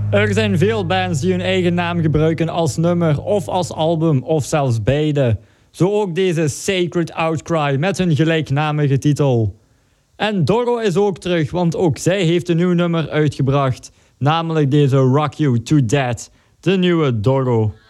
Er zijn veel bands die hun eigen naam gebruiken als nummer of als album of zelfs beide. Zo ook deze Sacred Outcry met hun gelijknamige titel. En Doro is ook terug, want ook zij heeft een nieuw nummer uitgebracht. Namelijk deze Rock You To Death, de nieuwe Doro.